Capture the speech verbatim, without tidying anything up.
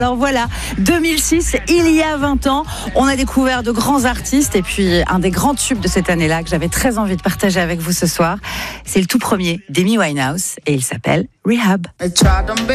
Alors voilà, deux mille six, il y a vingt ans, on a découvert de grands artistes et puis un des grands tubes de cette année-là que j'avais très envie de partager avec vous ce soir, c'est le tout premier d'Amy Winehouse et il s'appelle Rehab.